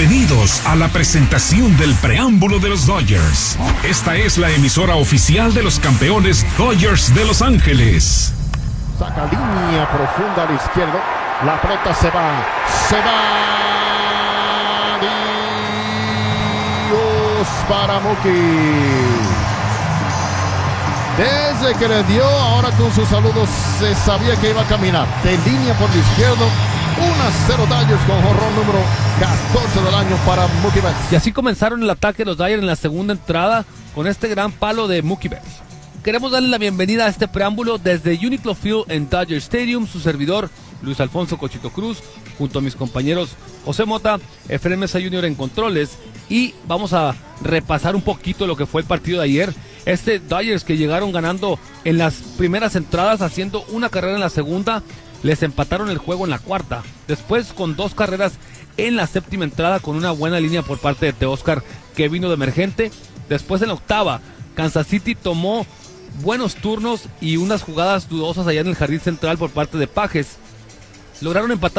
Bienvenidos a la presentación del preámbulo de los Dodgers. Esta es la emisora oficial de los campeones Dodgers de Los Ángeles. Saca línea profunda a la izquierda. La pelota se va. Dios para Mookie. Desde que le dio, ahora con sus saludos, se sabía que iba a caminar. De línea por la izquierda. 1-0 Dodgers con jonrón número 14 del año para Mookie Betts. Y así comenzaron el ataque de los Dodgers en la segunda entrada con este gran palo de Mookie Betts. Queremos darle la bienvenida a este preámbulo desde Uniqlo Field en Dodger Stadium. Su servidor, Luis Alfonso Cochito Cruz, junto a mis compañeros José Mota, Efraín Mesa Jr. en controles. Y vamos a repasar un poquito lo que fue el partido de ayer. Dodgers que llegaron ganando en las primeras entradas, haciendo una carrera en la segunda. Les empataron el juego en la cuarta. Después con 2 carreras en la séptima entrada, con una buena línea por parte de Teóscar, que vino de emergente. Después en la octava, Kansas City tomó buenos turnos y unas jugadas dudosas allá en el jardín central por parte de Pages. Lograron empatar